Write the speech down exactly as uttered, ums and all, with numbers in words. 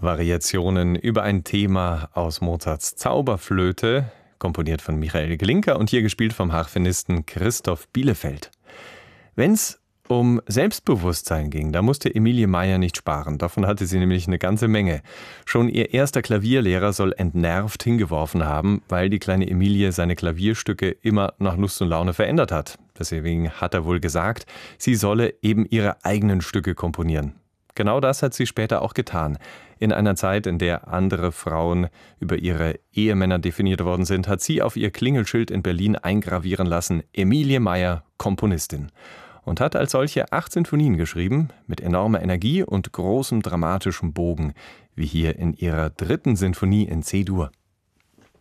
Variationen über ein Thema aus Mozarts Zauberflöte, komponiert von Michael Glinka und hier gespielt vom Harfenisten Christoph Bielefeld. Wenn's um Selbstbewusstsein ging, da musste Emilie Meier nicht sparen. Davon hatte sie nämlich eine ganze Menge. Schon ihr erster Klavierlehrer soll entnervt hingeworfen haben, weil die kleine Emilie seine Klavierstücke immer nach Lust und Laune verändert hat. Deswegen hat er wohl gesagt, sie solle eben ihre eigenen Stücke komponieren. Genau das hat sie später auch getan. In einer Zeit, in der andere Frauen über ihre Ehemänner definiert worden sind, hat sie auf ihr Klingelschild in Berlin eingravieren lassen: Emilie Meier, Komponistin. Und hat als solche acht Sinfonien geschrieben, mit enormer Energie und großem dramatischem Bogen, wie hier in ihrer dritten Sinfonie in C-Dur.